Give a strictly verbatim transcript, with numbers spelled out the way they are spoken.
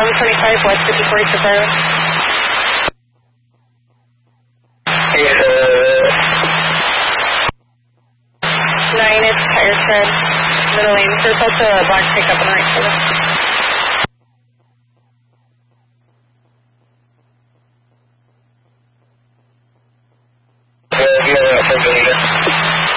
one twenty-five, West fifty forty for Bravo. Nine, it's tire tread, middle lane. There's also a black pickup on the right side.